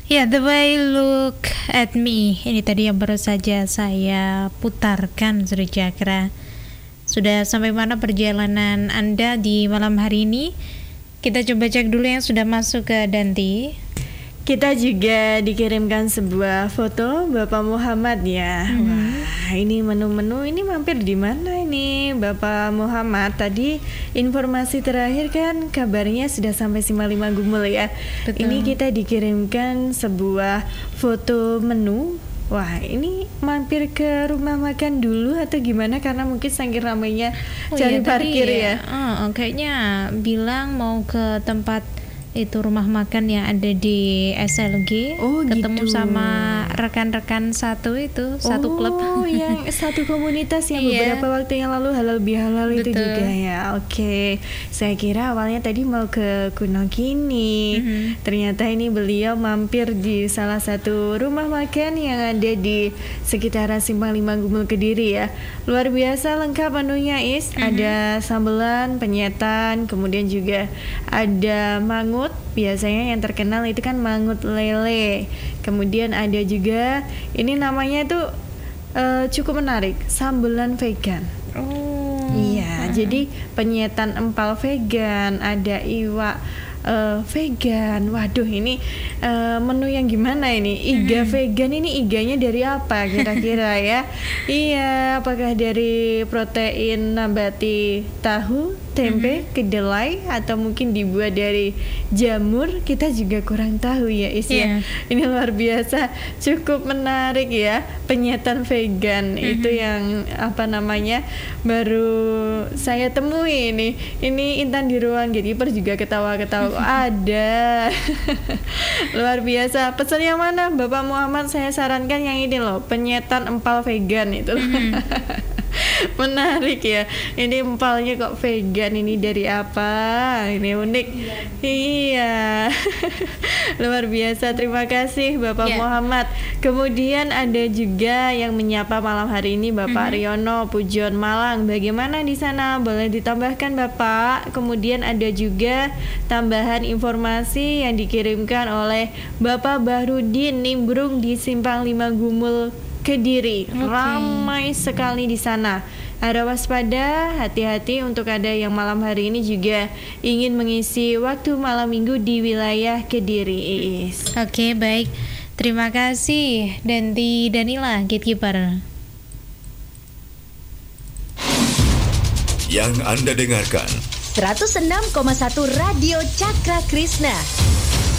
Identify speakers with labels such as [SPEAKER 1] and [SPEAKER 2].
[SPEAKER 1] Ya, The Way You Look at Me. Ini tadi yang baru saja saya putarkan, Sri Cakra. Sudah sampai mana perjalanan Anda di malam hari ini? Kita coba cek dulu yang sudah masuk ke Danti.
[SPEAKER 2] Kita juga dikirimkan sebuah foto Bapak Muhammad ya. Wah, ini menu-menu ini mampir di mana ini Bapak Muhammad? Tadi informasi terakhir kan kabarnya sudah sampai Simalima Gumul ya.
[SPEAKER 1] Betul.
[SPEAKER 2] Ini kita dikirimkan sebuah foto menu. Wah, ini mampir ke rumah makan dulu atau gimana? Karena mungkin saking ramainya cari parkir ya.
[SPEAKER 1] Kayaknya bilang mau ke tempat itu rumah makan yang ada di SLG, ketemu
[SPEAKER 2] gitu.
[SPEAKER 1] sama rekan-rekan satu klub.
[SPEAKER 2] Oh, yang satu komunitas yang beberapa waktu yang lalu halal bihalal itu juga ya. Oke, saya kira awalnya tadi mau ke Kunogini. Ternyata ini beliau mampir di salah satu rumah makan yang ada di sekitaran Simpang 5 Gumul Kediri ya. Luar biasa lengkap menunya Is. Ada sambelan, penyetan, kemudian juga ada mangut. Biasanya yang terkenal itu kan mangut lele. Kemudian ada juga ini namanya itu cukup menarik, sambelan vegan. Iya, jadi penyetan empal vegan, ada iwak vegan. Waduh, ini menu yang gimana ini? Iga vegan, ini iganya dari apa kira-kira ya? Iya, apakah dari protein nabati tahu, tempe, kedelai, atau mungkin dibuat dari jamur? Kita juga kurang tahu ya Is ya. Ini luar biasa, cukup menarik ya, penyetan vegan. Itu yang apa namanya baru saya temui ini. Ini Intan di ruang Gatekeeper juga ketawa-ketawa. Ada. Luar biasa. Pesan yang mana Bapak Muhammad? Saya sarankan yang ini loh, penyetan empal vegan itu. Menarik ya. Ini empalnya kok vegan, ini dari apa? Ini unik. Iya. Luar biasa. Terima kasih Bapak Muhammad. Kemudian ada juga yang menyapa malam hari ini Bapak Riono Pujon Malang. Bagaimana di sana? Boleh ditambahkan Bapak? Kemudian ada juga tambahan informasi yang dikirimkan oleh Bapak Bahrudin Nimbrung di Simpang 5 Gumul Kediri. Ramai sekali di sana. Ada waspada, hati-hati untuk ada yang malam hari ini juga ingin mengisi waktu malam minggu di wilayah Kediri.
[SPEAKER 1] Oke, baik. Terima kasih Danti Danila, Gatekeeper.
[SPEAKER 3] Yang Anda dengarkan
[SPEAKER 4] 106,1 Radio Cakra Krishna.